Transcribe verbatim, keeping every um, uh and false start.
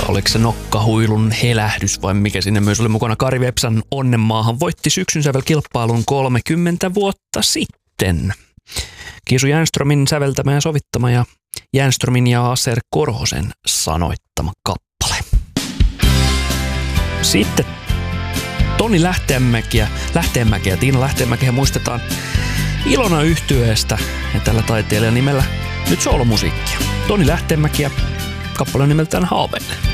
oliko se nokkahuilun helähdys vai mikä sinne myös oli mukana. Kari Vepsan Onnenmaahan voitti syksyn sävelkilpailun kolmekymmentä vuotta sitten. Kiisu Jänströmin säveltämä ja sovittama ja Jänströmin ja Aser Korhosen sanoittama kappale. Sitten Toni Lähteenmäkiä, Lähteenmäkiä, Tiina Lähteenmäkiä muistetaan Ilona yhtyeestä ja tällä taiteilijan nimellä nyt soolomusiikkia. Toni Lähteenmäkiä, kappale nimeltään Haaveille.